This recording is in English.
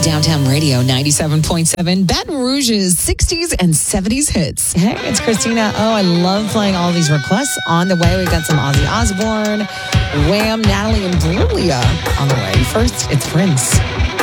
Downtown Radio 97.7, Baton Rouge's 60s and 70s hits. Hey, it's Christina. Oh, I love playing all these requests. On the way, we've got some Ozzy Osbourne, Wham, Natalie Imbruglia on the way. First, it's Prince.